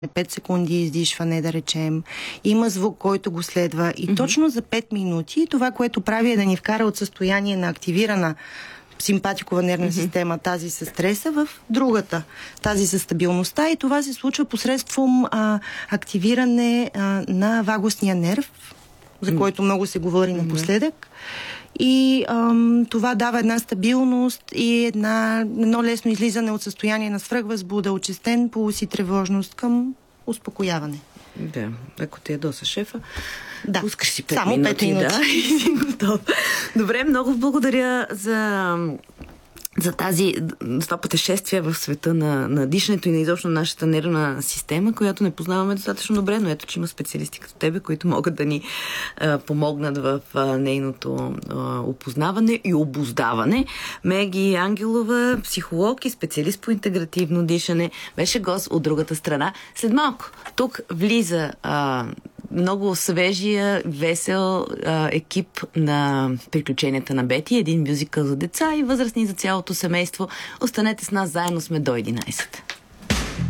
5 секунди издишване, да речем. Има звук, който го следва. И точно за 5 минути това, което прави, е да ни вкара от състояние на активирана симпатикова нервна система, тази с стреса, в другата, тази с стабилността. И това се случва посредством активиране на вагусния нерв, за който много се говори напоследък. И това дава една стабилност и едно лесно излизане от състояние на свръхвъзбуда, очистен пулс и тревожност към успокояване. Да, ако ти ядоса шефа, да, пускаш си 5 само минути. 5 минути. Да, и си готов. Добре, много благодаря за това пътешествие в света на дишането и на изобщо нашата нервна система, която не познаваме достатъчно добре, но ето, че има специалисти като тебе, които могат да ни помогнат в нейното опознаване и обуздаване. Меги Ангелова, психолог и специалист по интегративно дишане, беше гост от другата страна. След малко тук влиза много свежия, весел екип на Приключенията на Бети, един мюзикъл за деца и възрастни, за цялото семейство. Останете с нас, заедно сме до 11.